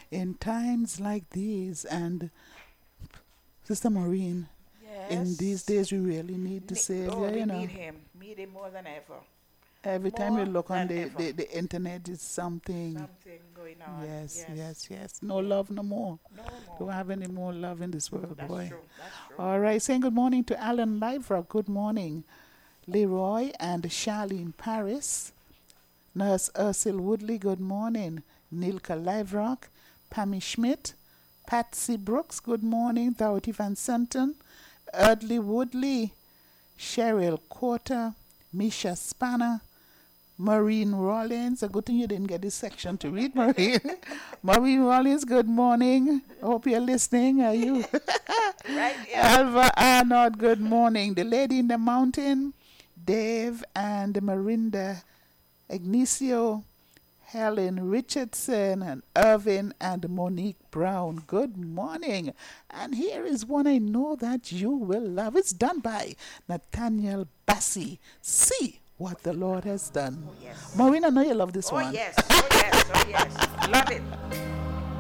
in times like these. And Sister Maureen, in these Yes. days we really need the Oh, Savior, we need him. Need him more than ever. Every time you More look on than ever. the internet, it's something. Something going on. Yes, Yes. yes, yes. No Yeah. love no more. No Don't more. have any more love in this world, That's boy. true. That's true. All right, saying good morning to Alan Liverock. Good morning. Leroy and Charlene Paris. Nurse Ursula Woodley, good morning. Nilka Liverock. Pammy Schmidt. Patsy Brooks, good morning. Dorothy Van Senton. Eardley Woodley. Cheryl Quarter. Misha Spanner. Maureen Rollins. A good thing you didn't get this section to read, Maureen. Maureen Rollins, good morning. Hope you're listening. Are you? Right? Yeah. Alva Arnold, good morning. The Lady in the Mountain, Dave and Marinda Ignacio, Helen Richardson, and Irvin and Monique Brown. Good morning. And here is one I know that you will love. It's done by Nathaniel Bassi. See what the Lord has done. Oh, yes. Maureen, I know you love this Oh, one. yes. Oh, yes. Oh, yes. Love it.